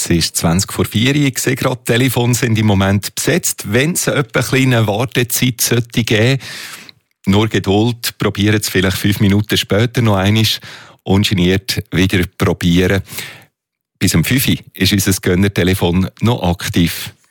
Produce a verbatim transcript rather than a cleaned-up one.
Es ist zwanzig vor vier. Ich sehe gerade, die Telefone sind im Moment besetzt. Wenn es etwa eine Wartezeit sollte geben, nur Geduld, probieren es vielleicht fünf Minuten später noch einmal ungeniert wieder probieren. Bis um fünf Uhr ist unser Gönnertelefon noch aktiv.